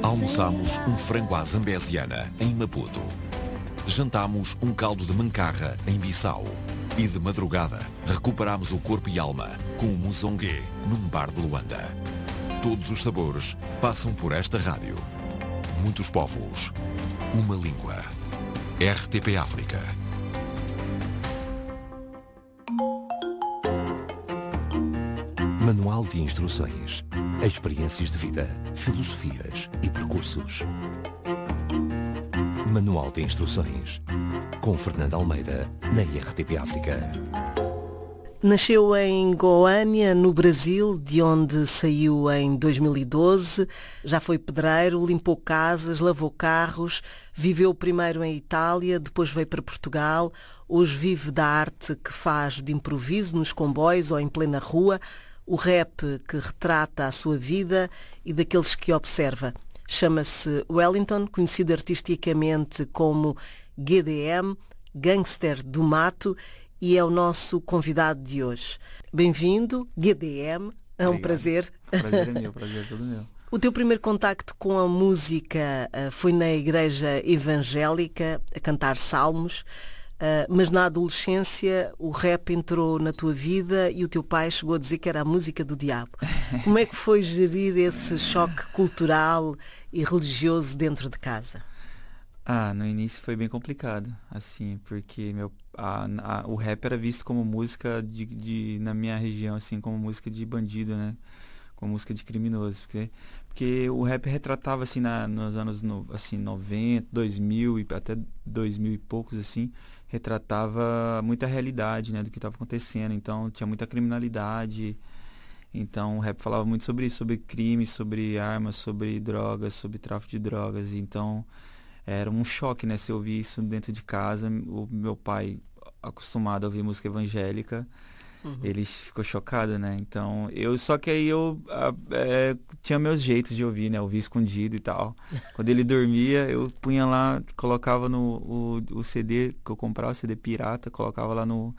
Almoçamos um frango à zambesiana em Maputo. Jantámos um caldo de mancarra em Bissau. E de madrugada recuperámos o corpo e alma com o muzongue num bar de Luanda. Todos os sabores passam por esta rádio. Muitos povos, uma língua. RTP África. Manual de instruções, experiências de vida, filosofias e percursos. Manual de instruções, com Fernando Almeida, na RTP África. Nasceu em Goiânia, no Brasil, de onde saiu em 2012. Já foi pedreiro, limpou casas, lavou carros, viveu primeiro em Itália, depois veio para Portugal. Hoje vive da arte que faz de improviso nos comboios ou em plena rua, o rap que retrata a sua vida e daqueles que observa. Chama-se Wellington, conhecido artisticamente como GDM, Gangster do Mato, e é o nosso convidado de hoje. Bem-vindo, GDM, é um prazer. O prazer é meu, o prazer é todo meu. O teu primeiro contacto com a música foi na igreja evangélica, a cantar salmos, mas na adolescência o rap entrou na tua vida e o teu pai chegou a dizer que era a música do diabo. Como é que foi gerir esse choque cultural e religioso dentro de casa? No início foi bem complicado, assim, porque o rap era visto como música na minha região, assim, como música de bandido, né? Como música de criminoso, porque o rap retratava, assim, nos anos 90, 2000 e até 2000 e poucos, assim, retratava muita realidade, né, do que estava acontecendo. Então tinha muita criminalidade. Então o rap falava muito sobre isso, sobre crime, sobre armas, sobre drogas, sobre tráfico de drogas. Então era um choque, né, se eu ouvir isso dentro de casa. O meu pai, acostumado a ouvir música evangélica, ele ficou chocado, né? Então, só que aí eu tinha meus jeitos de ouvir, né? Ouvir escondido e tal. Quando ele dormia, eu punha lá, colocava o CD que eu comprava, o CD pirata, colocava lá no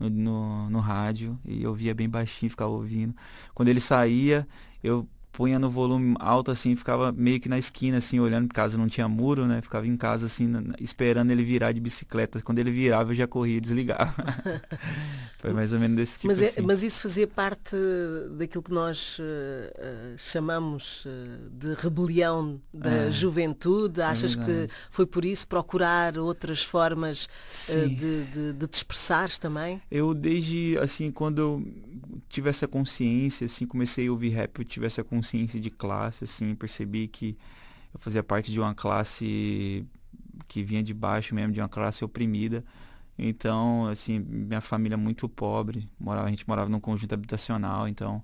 rádio e eu ouvia bem baixinho, ficava ouvindo. Quando ele saía, eu punha no volume alto, assim, ficava meio que na esquina, assim, olhando, porque casa não tinha muro, né? Ficava em casa, assim, esperando ele virar de bicicleta. Quando ele virava, eu já corria e desligava. Foi mais ou menos desse tipo, assim. Mas isso fazia parte daquilo que nós chamamos de rebelião da juventude? Achas que foi por isso procurar outras formas de te expressares também? Eu desde, assim, quando eu tive essa consciência, assim, comecei a ouvir rap, eu tive essa consciência de classe, assim, percebi que eu fazia parte de uma classe que vinha de baixo mesmo, de uma classe oprimida. Então, assim, minha família é muito pobre, a gente morava num conjunto habitacional, então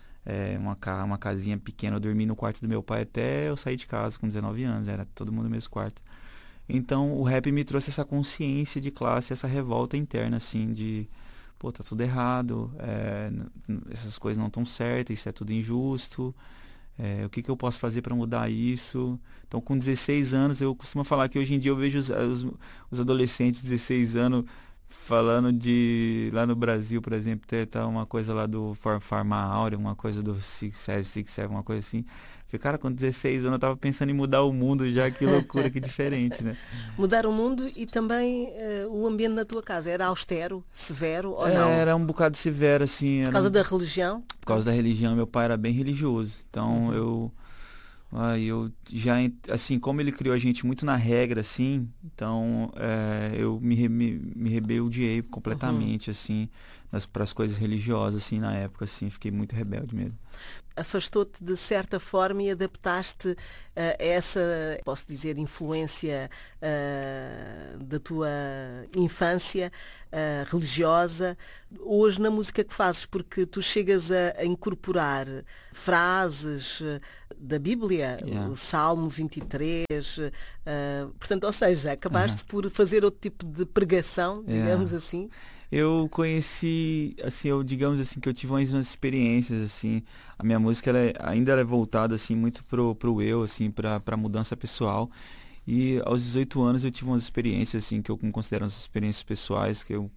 uma casinha pequena, eu dormi no quarto do meu pai até eu sair de casa com 19 anos, era todo mundo no mesmo quarto. Então o rap me trouxe essa consciência de classe, essa revolta interna, assim, de pô, tá tudo errado, essas coisas não estão certas, isso é tudo injusto, o que eu posso fazer para mudar isso? Então, com 16 anos, eu costumo falar que hoje em dia eu vejo os adolescentes de 16 anos falando lá no Brasil, por exemplo, tá uma coisa lá do Farma Áurea, uma coisa do Six Seven, uma coisa assim. Falei, cara, com 16 anos eu tava pensando em mudar o mundo já, que loucura, que diferente, né? Mudar o mundo e também o ambiente na tua casa. Era austero, severo ou não? Era um bocado severo, assim. Por causa da religião? Por causa da religião, meu pai era bem religioso. Então eu já, assim, como ele criou a gente muito na regra, assim, então eu me rebeldiei completamente, assim, para as coisas religiosas, assim, na época, assim, fiquei muito rebelde mesmo. Afastou-te de certa forma e adaptaste a essa, posso dizer, influência da tua infância religiosa, hoje na música que fazes, porque tu chegas a incorporar frases da Bíblia, o Salmo 23, portanto, ou seja, acabaste por fazer outro tipo de pregação, digamos assim. Eu conheci, assim, digamos assim, que eu tive umas experiências, assim, a minha música ainda é voltada, assim, muito pro eu, assim, pra mudança pessoal. E aos 18 anos eu tive umas experiências, assim, que eu considero umas experiências pessoais, que eu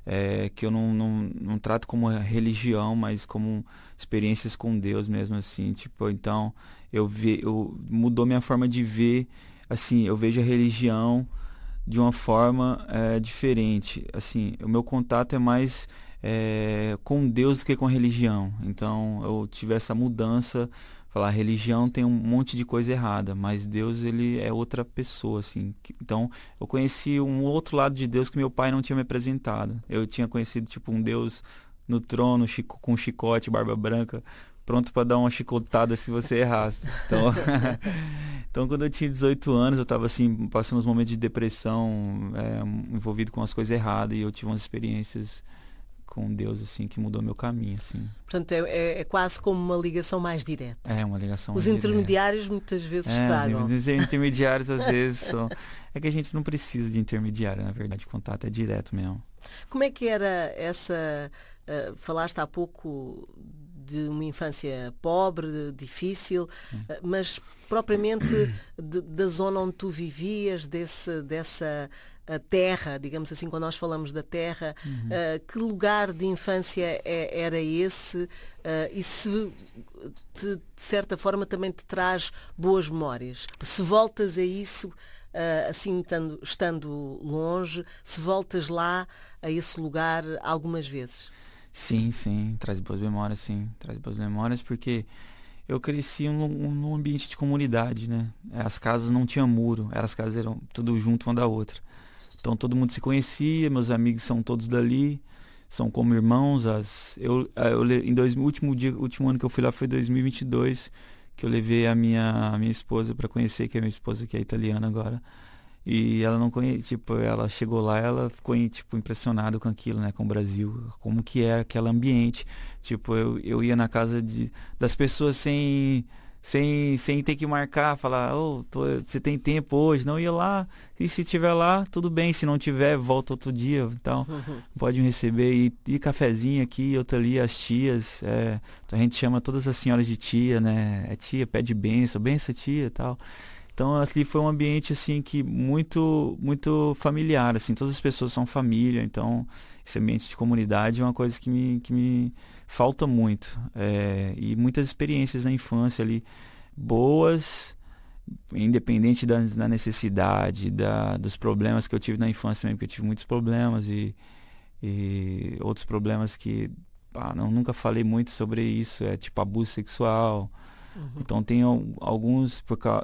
que eu não trato como religião, mas como experiências com Deus mesmo, assim, tipo, então mudou minha forma de ver, assim, eu vejo a religião de uma forma diferente, assim, o meu contato é mais com Deus do que com a religião, então eu tive essa mudança, falar, a religião tem um monte de coisa errada, mas Deus, ele é outra pessoa, assim. Então, eu conheci um outro lado de Deus que meu pai não tinha me apresentado. Eu tinha conhecido, tipo, um Deus no trono, com chicote, barba branca, pronto para dar uma chicotada se você errasse. Então, então, quando eu tinha 18 anos, eu estava, assim, passando uns momentos de depressão, envolvido com as coisas erradas, e eu tive umas experiências com Deus, assim, que mudou meu caminho, assim. Portanto, é quase como uma ligação mais direta. É uma ligação Os mais intermediários muitas vezes estragam. Os intermediários às vezes são... É que a gente não precisa de intermediário, na verdade, o contato é direto mesmo. Como é que era essa... falaste há pouco de uma infância pobre, difícil, mas propriamente da zona onde tu vivias, dessa terra, digamos assim, quando nós falamos da terra, que lugar de infância era esse e se de certa forma também te traz boas memórias? Se voltas a isso, assim estando longe, se voltas lá a esse lugar algumas vezes? Sim, traz boas memórias porque eu cresci num ambiente de comunidade, né? As casas não tinham muro, as casas eram tudo junto uma da outra. Então todo mundo se conhecia, meus amigos são todos dali, são como irmãos. Último ano que eu fui lá foi 2022, que eu levei a minha esposa para conhecer, que é minha esposa que é italiana agora. E ela não conhecia, tipo, ela chegou lá, ela ficou, tipo, impressionada com aquilo, né, com o Brasil, como que é aquele ambiente. Tipo, eu ia na casa das pessoas sem ter que marcar, falar, você tem tempo hoje? Não, ia lá, e se tiver lá, tudo bem, se não tiver, volta outro dia, então, pode me receber, e cafezinho aqui, outro ali, as tias, então a gente chama todas as senhoras de tia, né, tia, pede benção tia e tal. Então, ali foi um ambiente, assim, que muito, muito familiar, assim, todas as pessoas são família, então, esse ambiente de comunidade é uma coisa que me falta muito. E muitas experiências na infância ali, boas, independente da necessidade, dos problemas que eu tive na infância mesmo, porque eu tive muitos problemas e outros problemas que, nunca falei muito sobre isso, tipo abuso sexual. Então tem alguns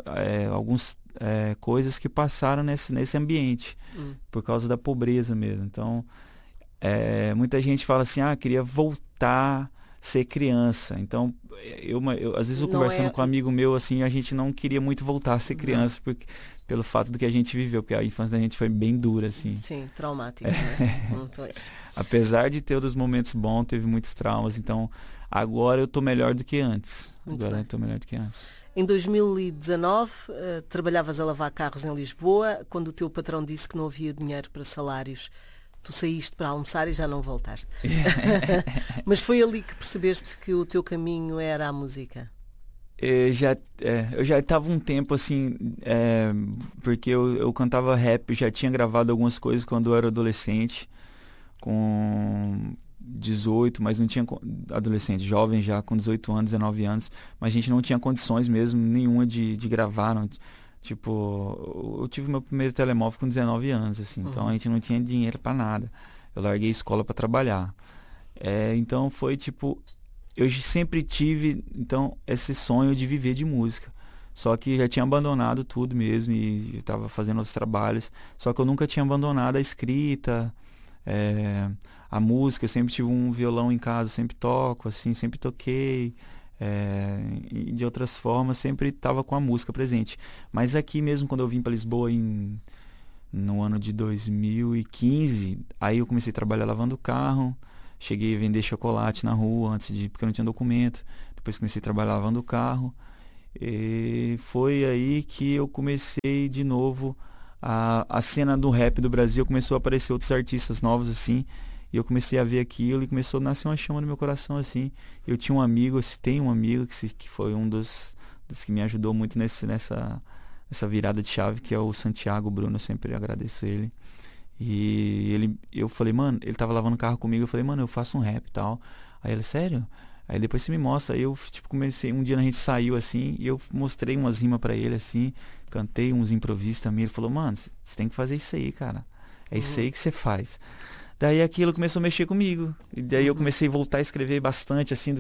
coisas que passaram nesse ambiente por causa da pobreza mesmo. Então muita gente fala assim, queria voltar a ser criança. Então eu às vezes eu conversando com um amigo meu, assim, a gente não queria muito voltar a ser criança pelo fato do que a gente viveu, porque a infância da gente foi bem dura, assim. Sim, traumática, né? Apesar de ter os momentos bons, teve muitos traumas, então agora eu estou melhor do que antes. Em 2019, trabalhavas a lavar carros em Lisboa, quando o teu patrão disse que não havia dinheiro para salários. Tu saíste para almoçar e já não voltaste. Mas foi ali que percebeste que o teu caminho era a música? Eu já estava um tempo assim, porque eu cantava rap, já tinha gravado algumas coisas quando eu era adolescente, com 18, mas não tinha adolescente, jovem já, com 18 anos, 19 anos, mas a gente não tinha condições mesmo nenhuma de gravar, não. Tipo, eu tive meu primeiro telemóvel com 19 anos, assim, então a gente não tinha dinheiro para nada. Eu larguei a escola para trabalhar. Então foi tipo, eu sempre tive, então, esse sonho de viver de música. Só que já tinha abandonado tudo mesmo e estava fazendo outros trabalhos. Só que eu nunca tinha abandonado a escrita, a música. Eu sempre tive um violão em casa, sempre toco, assim, sempre toquei. E de outras formas sempre estava com a música presente, mas aqui mesmo quando eu vim para Lisboa no ano de 2015, aí eu comecei a trabalhar lavando carro, cheguei a vender chocolate na rua porque eu não tinha documento, depois comecei a trabalhar lavando carro, e foi aí que eu comecei de novo a cena do rap do Brasil, começou a aparecer outros artistas novos assim. E eu comecei a ver aquilo e começou a nascer uma chama no meu coração, assim. Eu tinha um amigo, tenho um amigo que foi um dos que me ajudou muito nessa virada de chave, que é o Santiago Bruno, eu sempre agradeço ele. E eu falei, mano, ele tava lavando o carro comigo, eu falei, mano, eu faço um rap e tal. Aí ele, sério? Aí depois você me mostra. Aí eu, tipo, comecei, um dia a gente saiu assim, e eu mostrei umas rimas pra ele assim, cantei uns improvisos também. Ele falou, mano, você tem que fazer isso aí, cara. É isso aí que você faz. Daí aquilo começou a mexer comigo. E daí eu comecei a voltar a escrever bastante, assim,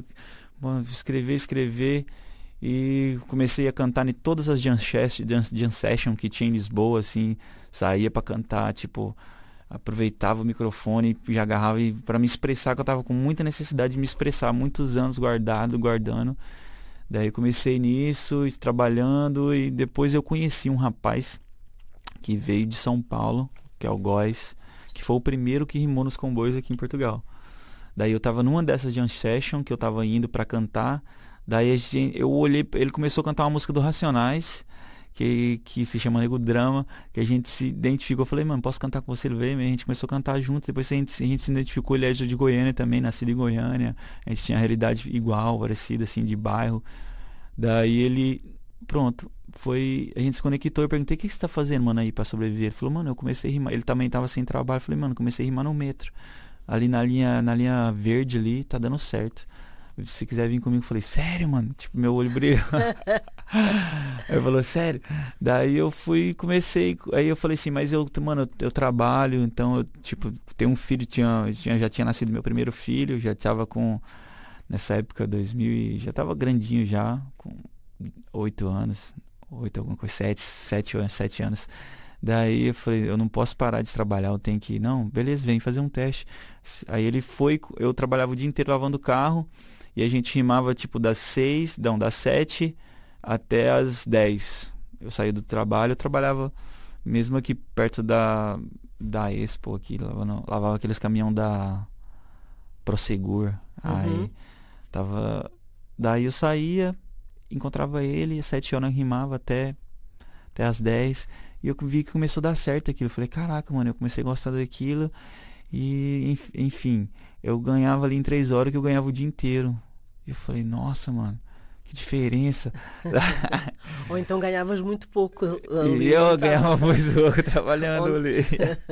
escrever. E comecei a cantar em todas as jam session que tinha em Lisboa, assim, saía pra cantar, tipo, aproveitava o microfone e já agarrava para me expressar, que eu tava com muita necessidade de me expressar, muitos anos guardando. Daí comecei nisso, trabalhando, e depois eu conheci um rapaz que veio de São Paulo, que é o Góis, que foi o primeiro que rimou nos comboios aqui em Portugal. Daí eu tava numa dessas jam session que eu tava indo pra cantar. Daí eu olhei, ele começou a cantar uma música do Racionais, que se chama Nego Drama, que a gente se identificou. Eu falei, mano, posso cantar com você? Ele veio, a gente começou a cantar junto. Depois a gente se identificou, ele é de Goiânia também, nascido em Goiânia. A gente tinha a realidade igual, parecida, assim, de bairro. Daí ele, pronto, a gente se conectou. Eu perguntei, o que você tá fazendo, mano, aí pra sobreviver? Ele falou, mano, eu comecei a rimar. Ele também tava sem trabalho. Eu falei, mano, comecei a rimar no metrô. Ali na linha verde ali, tá dando certo. Se quiser vir comigo, eu falei, sério, mano? Tipo, meu olho brilhou. Aí eu falei, sério? Daí eu comecei, aí eu falei assim, mas mano, eu trabalho, então eu, tipo, tenho um filho, já tinha nascido meu primeiro filho, já tava nessa época, 2000, já tava grandinho já, com 8 anos, 8 alguma coisa, 7 anos. Daí eu falei, eu não posso parar de trabalhar, eu tenho que, não, beleza, vem fazer um teste. Aí ele foi, eu trabalhava o dia inteiro lavando o carro, e a gente rimava tipo das 7 até as 10. Eu saía do trabalho, eu trabalhava mesmo aqui perto da Expo, aqui, lavava aqueles caminhão da Prosegur. Aí daí eu saía, encontrava ele, às 7 horas rimava até as 10. E eu vi que começou a dar certo aquilo. Eu falei, caraca, mano, eu comecei a gostar daquilo. E, enfim, eu ganhava ali em 3 horas que eu ganhava o dia inteiro. E eu falei, nossa, mano, que diferença. Ou então ganhavas muito pouco ali. E eu ganhava muito pouco trabalhando ali.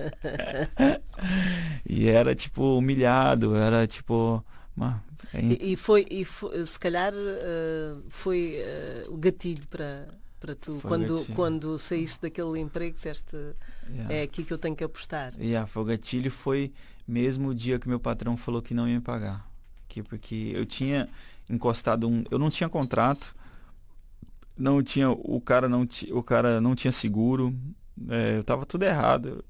E era, tipo, humilhado. Era, tipo... E foi, se calhar, foi o gatilho para tu, quando saíste daquele emprego, disseste, é aqui que eu tenho que apostar. Foi o gatilho, foi mesmo o dia que meu patrão falou que não ia me pagar. Porque eu tinha encostado eu não tinha contrato, o cara não tinha seguro, eu tava tudo errado.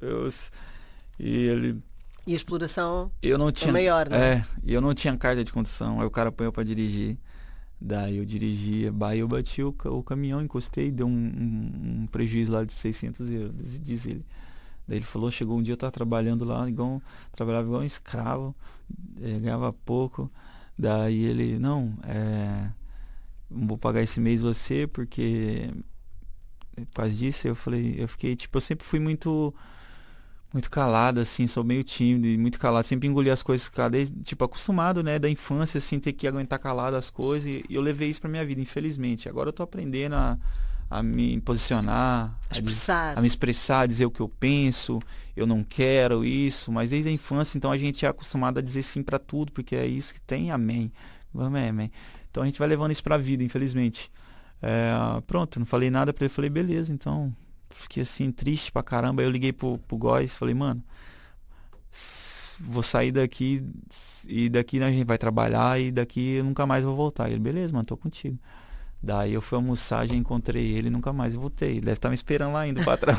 E a exploração eu não tinha, é maior, né? Eu não tinha carta de condução, aí o cara apanhou pra dirigir. Daí eu dirigia, eu bati o caminhão, encostei, deu um prejuízo lá de 600 euros, diz ele. Daí ele falou, chegou um dia eu tava trabalhando lá, trabalhava igual um escravo, ganhava pouco. Daí ele, não vou pagar esse mês você, porque por causa disso eu fiquei, tipo, eu sempre fui muito calado, assim, sou meio tímido e muito calado, sempre engoli as coisas, tipo, acostumado, né, da infância, assim, ter que aguentar calado as coisas, e eu levei isso pra minha vida, infelizmente. Agora eu tô aprendendo a me posicionar, a me expressar, a dizer o que eu penso, eu não quero isso, mas desde a infância, então a gente é acostumado a dizer sim pra tudo, porque é isso que tem, amém. Vamos, amém. Então a gente vai levando isso pra vida, infelizmente. Pronto, não falei nada pra ele, falei, beleza, então... Fiquei assim, triste pra caramba. Aí eu liguei pro Góis, falei, mano, vou sair daqui, e daqui a gente vai trabalhar, e daqui eu nunca mais vou voltar. Ele, beleza, mano, tô contigo. Daí eu fui almoçar, já encontrei ele e nunca mais eu voltei. Ele deve estar me esperando lá ainda, o patrão.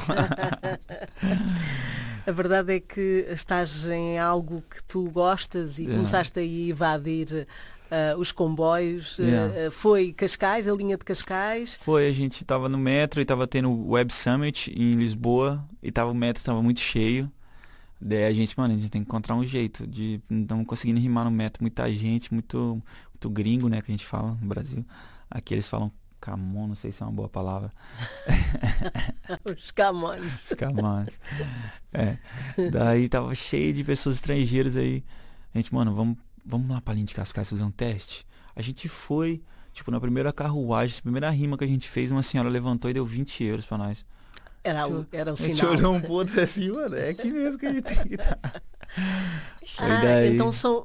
A verdade é que estás em algo que tu gostas e começaste a evadir os comboios. Foi Cascais, a linha de Cascais? Foi, a gente estava no metro e estava tendo o Web Summit em Lisboa e o metro estava muito cheio. Daí a gente tem que encontrar um jeito de não estamos conseguindo rimar no metro, muita gente, muito gringo, né, que a gente fala no Brasil. Aqui eles falam camon, não sei se é uma boa palavra. Os camões. Os camões. Daí tava cheio de pessoas estrangeiras aí. A gente, mano, vamos lá pra linha de Cascais fazer um teste. A gente foi, tipo, na primeira carruagem, a primeira rima que a gente fez, uma senhora levantou e deu 20 euros pra nós. Era um A gente sinal. olhou um pro outro assim, mano, é aqui mesmo que a gente tem que estar. Daí... Então são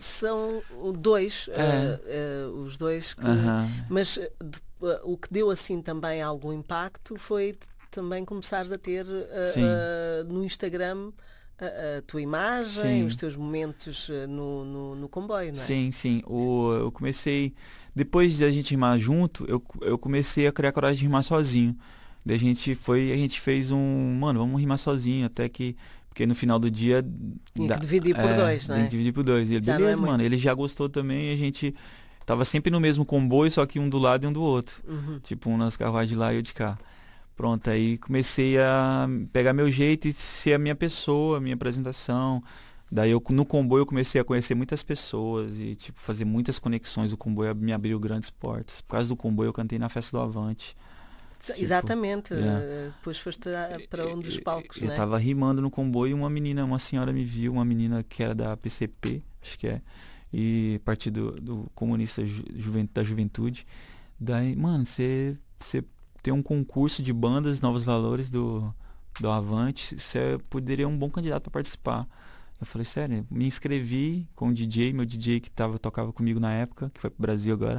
dois, os dois que... Mas o que deu assim também algum impacto foi também começares a ter no Instagram a tua imagem, os teus momentos no comboio, não é? Sim. Eu comecei, depois de a gente rimar junto, eu comecei a criar coragem de rimar sozinho. Daí a gente fez mano, vamos rimar sozinho, até que, porque no final do dia... Tinha que dividir por dois, não é? Dividir por dois. E ele, Já beleza, não é mano, ele já gostou também, e a gente tava sempre no mesmo comboio, só que um do lado e um do outro. Tipo, um nas carruagens de lá e eu de cá. Pronto, aí comecei a pegar meu jeito e ser a minha pessoa, a minha apresentação. Daí no comboio eu comecei a conhecer muitas pessoas e tipo fazer muitas conexões. O comboio me abriu grandes portas. Por causa do comboio eu cantei na festa do Avante. Exatamente. Depois foste para um dos palcos, eu né? tava rimando no comboio e uma senhora me viu, uma menina que era da PCP, acho que é, e Partido do Comunista da Juventude. Daí, mano, você tem um concurso de bandas Novos Valores do Avante, você poderia ser um bom candidato para participar. Eu falei, sério, me inscrevi com o DJ, meu DJ que tocava comigo na época, que foi pro Brasil agora.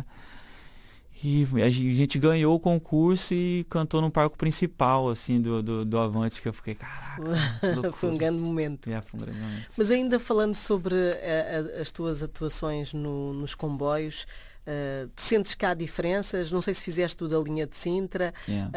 E a gente ganhou o concurso e cantou no palco principal, assim, do Avante, que eu fiquei, caraca, foi um grande momento. Foi um grande momento. Mas ainda falando sobre as tuas atuações nos comboios, tu sentes que há diferenças? Não sei se fizeste tudo da linha de Sintra.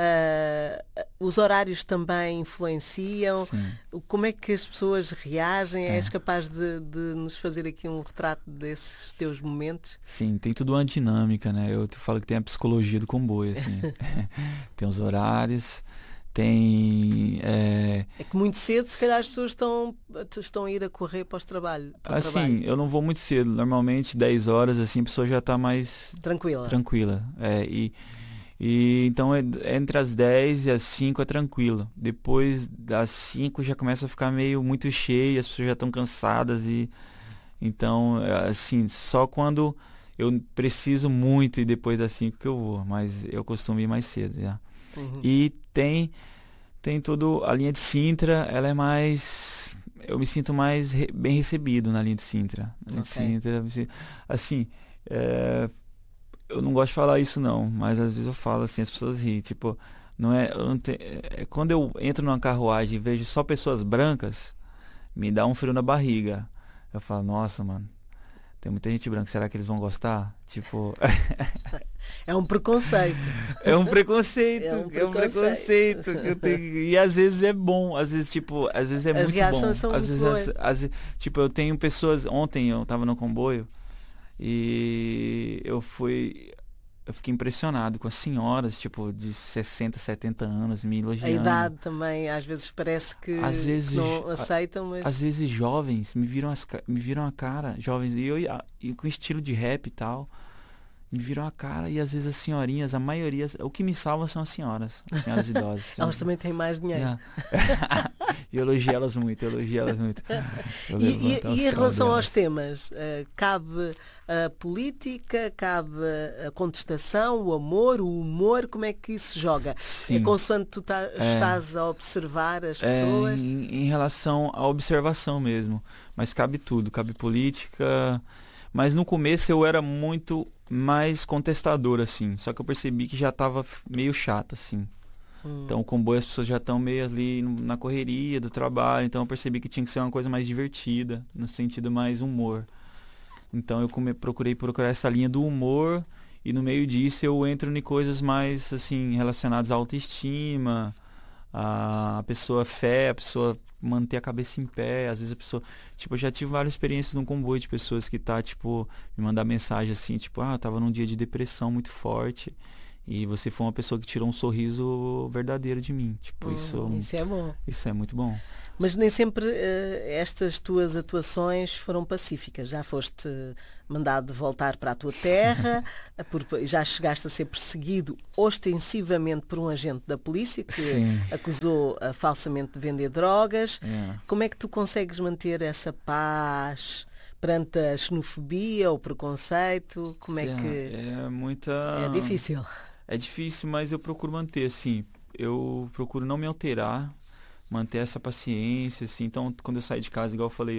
Os horários também influenciam. Sim. Como é que as pessoas reagem? És capaz de nos fazer aqui um retrato desses teus momentos? Sim, tem tudo uma dinâmica, né? Eu te falo que tem a psicologia do comboio, assim. Tem os horários, tem... É que muito cedo, se calhar, as pessoas estão a ir a correr para o trabalho. Assim, eu não vou muito cedo. Normalmente, 10 horas, assim, a pessoa já está mais... Tranquila. E então, entre as 10 e as 5 é tranquilo. Depois das 5 já começa a ficar meio muito cheio, as pessoas já estão cansadas. Então, assim, só quando eu preciso muito e depois das 5 que eu vou. Mas eu costumo ir mais cedo, já. E tem tudo, a linha de Sintra, ela é mais, eu me sinto mais bem recebido na linha de Sintra. Na linha de Sintra, assim, eu não gosto de falar isso não, mas às vezes eu falo assim, as pessoas riem, tipo, quando eu entro numa carruagem e vejo só pessoas brancas, me dá um frio na barriga. Eu falo, nossa, mano, tem muita gente branca, será que eles vão gostar? Tipo... É um preconceito. É um preconceito que eu tenho. E às vezes é bom, às vezes é muito bom. As reações são muito boas. Tipo, eu tenho pessoas, ontem eu tava no comboio e eu fiquei impressionado com as senhoras, tipo, de 60, 70 anos me elogiando. A idade também, às vezes parece que não aceitam, mas... Às vezes jovens me viram a cara, jovens, e com estilo de rap e tal, me viram a cara, e às vezes as senhorinhas, a maioria, o que me salva são as senhoras idosas. Elas também têm mais dinheiro. E eu elogio elas muito. E em relação aos temas, cabe a política, cabe a contestação, o amor, o humor, como é que isso joga? Sim. É consoante tu estás a observar as pessoas? Em relação à observação mesmo, mas cabe tudo, cabe política, mas no começo eu era muito mais contestador, assim, só que eu percebi que já estava meio chato, assim. Então o comboio as pessoas já estão meio ali na correria do trabalho, então eu percebi que tinha que ser uma coisa mais divertida, no sentido mais humor. Então eu procurei procurar essa linha do humor e no meio disso eu entro em coisas mais assim relacionadas à autoestima, a pessoa a pessoa manter a cabeça em pé, às vezes a pessoa, tipo, eu já tive várias experiências num comboio de pessoas que tipo, me mandar mensagem assim, tipo, eu tava num dia de depressão muito forte. E você foi uma pessoa que tirou um sorriso verdadeiro de mim. Tipo, isso é bom. Isso é muito bom. Mas nem sempre estas tuas atuações foram pacíficas. Já foste mandado voltar para a tua terra, já chegaste a ser perseguido ostensivamente por um agente da polícia que acusou falsamente de vender drogas. Como é que tu consegues manter essa paz perante a xenofobia, o preconceito? Como é que... É É difícil. É difícil, mas eu procuro manter, assim. eu procuro não me alterar, manter essa paciência, assim. Então, quando eu saio de casa, igual eu falei,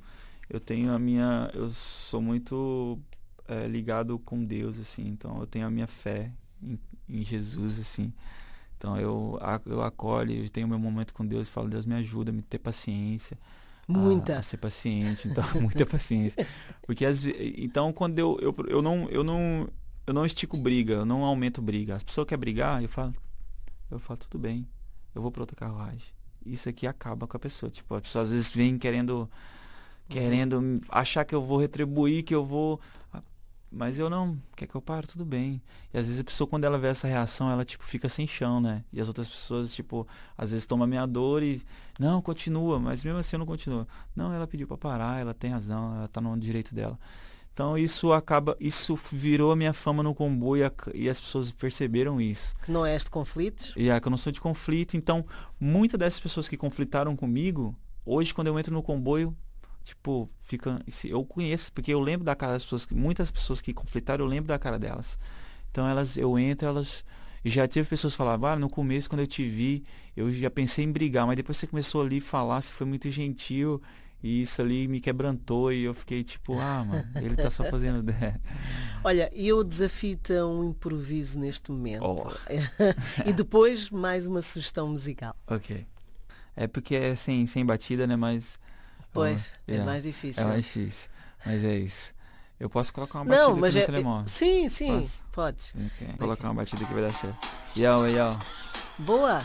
eu sou muito ligado com Deus, assim. Então, eu tenho a minha fé em Jesus, assim. Então, eu acolho, eu tenho meu momento com Deus e falo, Deus me ajuda a me ter paciência. A ser paciente, então, muita paciência. Porque, então, quando eu não estico briga, eu não aumento briga. As pessoas querem brigar, eu falo, tudo bem, eu vou pra outra carruagem. Isso aqui acaba com a pessoa. Tipo, a pessoa às vezes vem querendo achar que eu vou retribuir, que eu vou... Mas eu não, quer que eu pare? Tudo bem. E às vezes a pessoa, quando ela vê essa reação, ela, tipo, fica sem chão, né? E as outras pessoas, tipo, às vezes tomam a minha dor e... Não, continua. Mas mesmo assim eu não continuo. Não, ela pediu pra parar, ela tem razão, ela tá no direito dela. Então isso virou a minha fama no comboio e as pessoas perceberam isso. Que não és de conflitos? Que eu não sou de conflito. Então, muitas dessas pessoas que conflitaram comigo, hoje quando eu entro no comboio, tipo, eu conheço, porque eu lembro da cara das pessoas, muitas pessoas que conflitaram, eu lembro da cara delas. Então eu entro, e já tive pessoas que falavam, no começo quando eu te vi, eu já pensei em brigar, mas depois você começou ali a falar, você foi muito gentil, e isso ali me quebrantou, e eu fiquei tipo, mano, ele tá só fazendo... Olha, eu desafio-te a um improviso neste momento. E depois mais uma sugestão musical. Ok. É porque é sem batida, né, mas... Pois, é mais difícil. É mais difícil, mas é isso. Eu posso colocar uma batida aqui no telemóvel? Sim, posso? Podes. Okay. Vou colocar uma batida que vai dar certo. Yo. Boa.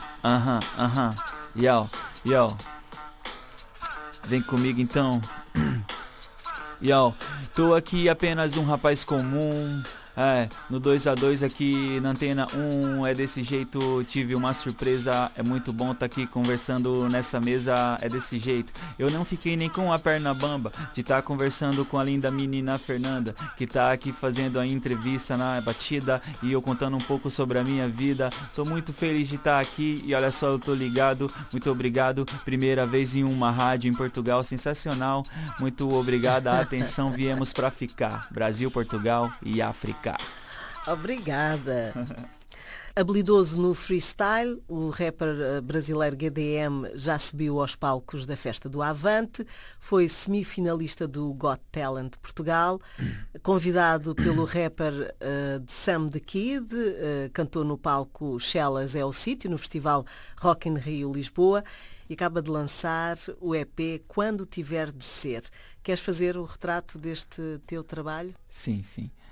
Yo. Vem comigo então. Yo, tô aqui apenas um rapaz comum. No 2x2 aqui na Antena 1, é desse jeito, tive uma surpresa, é muito bom tá aqui conversando nessa mesa, é desse jeito. Eu não fiquei nem com a perna bamba de tá conversando com a linda menina Fernanda, que tá aqui fazendo a entrevista na batida e eu contando um pouco sobre a minha vida. Tô muito feliz de estar aqui e olha só, eu tô ligado, muito obrigado. Primeira vez em uma rádio em Portugal, sensacional. Muito obrigada, atenção, viemos pra ficar. Brasil, Portugal e África. Obrigada. Habilidoso no freestyle, o rapper brasileiro GDM já subiu aos palcos da Festa do Avante, foi semifinalista do Got Talent Portugal, convidado pelo rapper Sam the Kid, cantou no palco Shellas é o Sítio, no festival Rock in Rio Lisboa, e acaba de lançar o EP Quando Tiver de Ser. Queres fazer o retrato deste teu trabalho? Sim.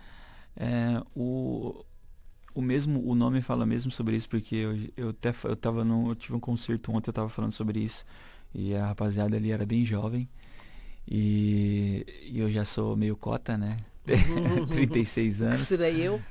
O nome fala mesmo sobre isso, porque eu tive um concerto ontem, eu tava falando sobre isso, e a rapaziada ali era bem jovem, e eu já sou meio cota, né? 36 anos. Que serei eu?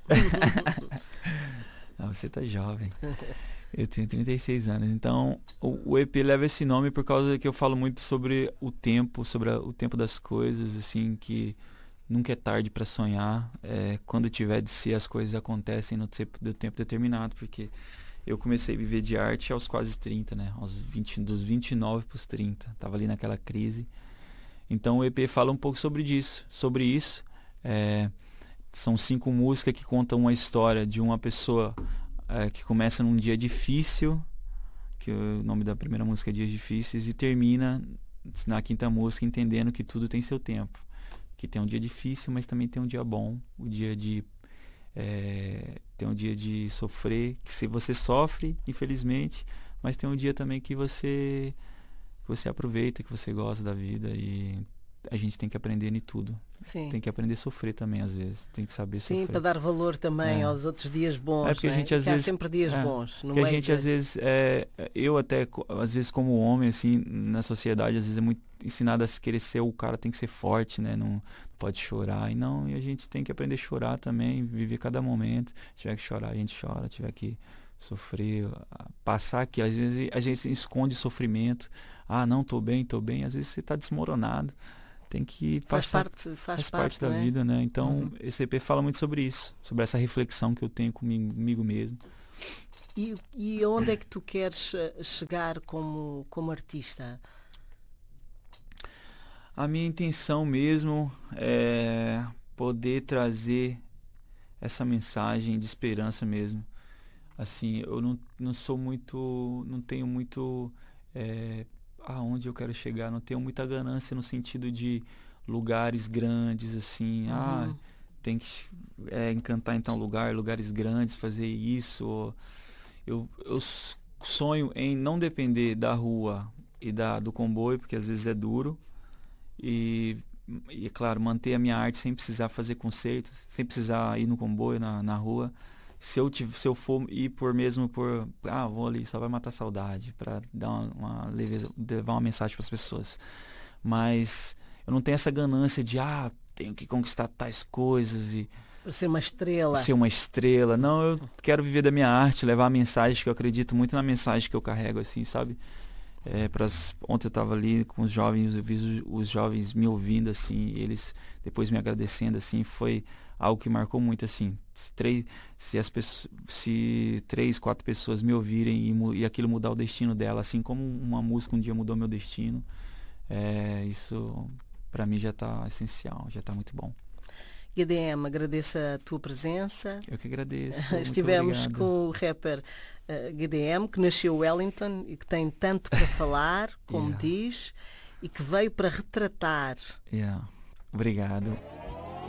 Não, você tá jovem. Eu tenho 36 anos, então o EP leva esse nome por causa que eu falo muito sobre o tempo das coisas, assim, que nunca é tarde para sonhar. Quando tiver de ser, as coisas acontecem no tempo determinado, porque eu comecei a viver de arte aos quase 30, né? Dos 29 para os 30. Tava ali naquela crise. Então o EP fala um pouco sobre isso. São 5 músicas que contam uma história de uma pessoa que começa num dia difícil, que o nome da primeira música é Dias Difíceis, e termina na 5ª música entendendo que tudo tem seu tempo. Que tem um dia difícil, mas também tem um dia bom, tem um dia de sofrer, que se você sofre, infelizmente, mas tem um dia também que você aproveita, que você gosta da vida, e a gente tem que aprender em tudo. Sim. Tem que aprender a sofrer também, às vezes. Tem que saber sofrer. Sim, para dar valor também aos outros dias bons. Porque a gente, às vezes, há sempre dias bons. Porque a gente, às vezes, eu até, às vezes, como homem, assim, na sociedade, às vezes é muito ensinado a querer ser, o cara tem que ser forte, né? Não pode chorar. E a gente tem que aprender a chorar também, viver cada momento. Se tiver que chorar, a gente chora. Se tiver que sofrer, passar aqui. Às vezes a gente esconde sofrimento. Não, tô bem. Às vezes você tá desmoronado. Tem que passar. Faz parte da vida, né? Então, esse EP fala muito sobre isso, sobre essa reflexão que eu tenho comigo mesmo. E onde é que tu queres chegar como artista? A minha intenção mesmo é poder trazer essa mensagem de esperança mesmo. Assim, eu não sou muito, não tenho muito aonde eu quero chegar, não tenho muita ganância no sentido de lugares grandes, assim, tem que encantar em tal lugar, lugares grandes, fazer isso. Eu sonho em não depender da rua e do comboio, porque às vezes é duro. E é claro, manter a minha arte sem precisar fazer concertos, sem precisar ir no comboio, na rua. Se eu for ir vou ali, só vai matar saudade, para dar uma leveza, levar uma mensagem para as pessoas. Mas eu não tenho essa ganância de, tenho que conquistar tais coisas e ser uma estrela. Ser uma estrela. Não, eu quero viver da minha arte, levar a mensagem, que eu acredito muito na mensagem que eu carrego, assim, sabe? Ontem eu estava ali com os jovens, eu vi os jovens me ouvindo, assim, e eles depois me agradecendo, assim, foi algo que marcou muito, assim. Se 3, 4 pessoas me ouvirem e aquilo mudar o destino dela, assim como uma música um dia mudou meu destino, isso para mim já está essencial, já está muito bom. GDM, agradeço a tua presença. Eu que agradeço. Estivemos com o rapper GDM, que nasceu em Wellington e que tem tanto para falar, como diz, e que veio para retratar. Obrigado.